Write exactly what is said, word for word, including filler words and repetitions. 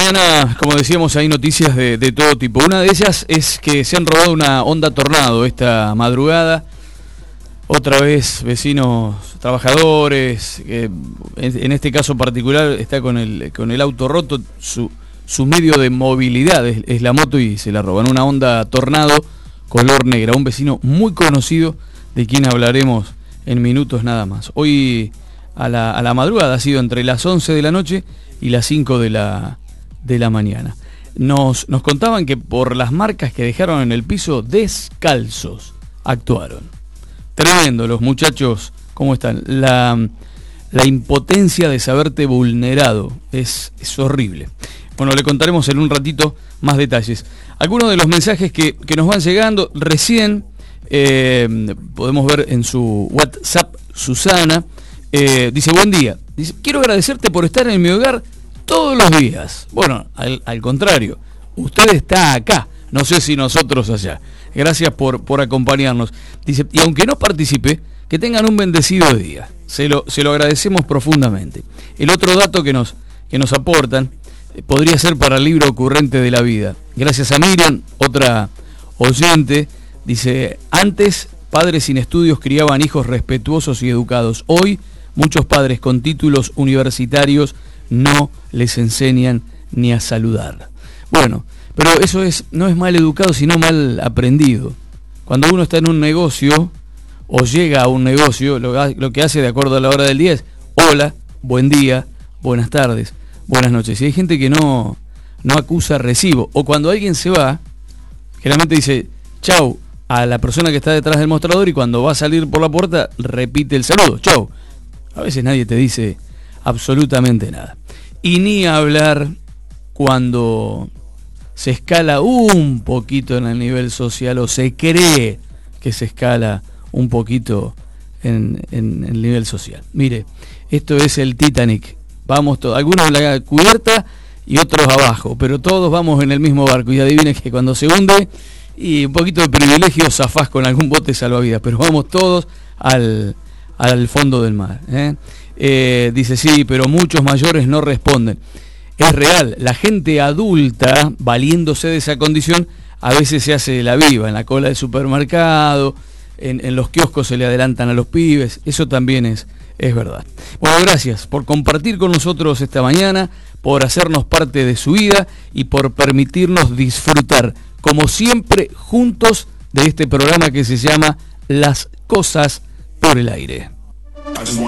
mañana, como decíamos, hay noticias de, de todo tipo. Una de ellas es que se han robado una Honda Tornado esta madrugada. Otra vez, vecinos, trabajadores, eh, en, en este caso particular está con el, con el auto roto, su, su medio de movilidad es, es la moto y se la roban. Una Honda Tornado color negra, un vecino muy conocido de quien hablaremos en minutos nada más. Hoy a la, a la madrugada ha sido entre las once de la noche y las cinco de la, de la mañana. Nos, nos contaban que por las marcas que dejaron en el piso, descalzos actuaron. Tremendo, los muchachos, ¿cómo están? La, la impotencia de saberte vulnerado es, es horrible. Bueno, le contaremos en un ratito más detalles. Algunos de los mensajes que, que nos van llegando recién, eh, podemos ver en su WhatsApp, Susana, eh, dice, buen día. Dice, quiero agradecerte por estar en mi hogar todos los días. Bueno, al, al contrario, usted está acá, no sé si nosotros allá. Gracias por, por acompañarnos. Dice, y aunque no participe, que tengan un bendecido día. Se lo, se lo agradecemos profundamente. El otro dato que nos, que nos aportan eh, podría ser para el libro ocurrente de la vida. Gracias a Miriam, otra oyente, dice, antes padres sin estudios criaban hijos respetuosos y educados. Hoy muchos padres con títulos universitarios no les enseñan ni a saludar. Bueno, pero eso es, no es mal educado, sino mal aprendido. Cuando uno está en un negocio, o llega a un negocio, lo, lo que hace de acuerdo a la hora del día es, hola, buen día, buenas tardes, buenas noches. Y hay gente que no, no acusa recibo. O cuando alguien se va, generalmente dice, chau, a la persona que está detrás del mostrador, y cuando va a salir por la puerta, repite el saludo, chau. A veces nadie te dice absolutamente nada. Y ni hablar cuando se escala un poquito en el nivel social, o se cree que se escala un poquito en, en el nivel social. Mire, esto es el Titanic. Vamos todos, algunos en la cubierta y otros abajo, pero todos vamos en el mismo barco. Y adivine que cuando se hunde, y un poquito de privilegio, zafás con algún bote salvavidas, pero vamos todos al, al fondo del mar. ¿eh? Eh, dice, sí, pero muchos mayores no responden. Es real, la gente adulta, valiéndose de esa condición, a veces se hace la viva, en la cola del supermercado, en, en los kioscos se le adelantan a los pibes, eso también es, es verdad. Bueno, gracias por compartir con nosotros esta mañana, por hacernos parte de su vida y por permitirnos disfrutar, como siempre, juntos de este programa que se llama Las Cosas por el Aire.